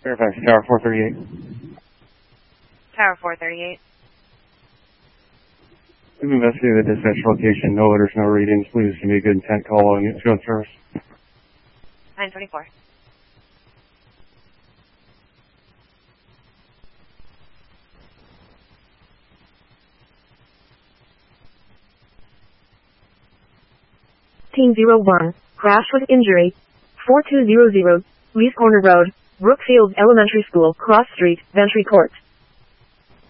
Fairfax Tower 438. Tower 438. We've investigated the dispatch location. No orders, no readings. Please give me a good intent call on field service. 924. Team 01, crash with injury. 4200, Lee's Corner Road, Brookfield Elementary School, Cross Street, Ventry Court.